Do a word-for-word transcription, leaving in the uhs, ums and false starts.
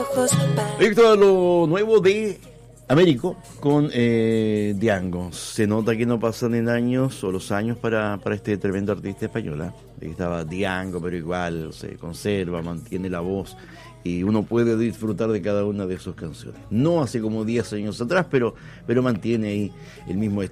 Esto es lo nuevo de Américo con eh, Diango. Se nota que no pasan en años o los años para, para este tremendo artista español. ¿eh? Estaba Diango, pero igual se conserva, mantiene la voz y uno puede disfrutar de cada una de sus canciones. No hace como diez años atrás, pero, pero mantiene ahí el mismo estilo.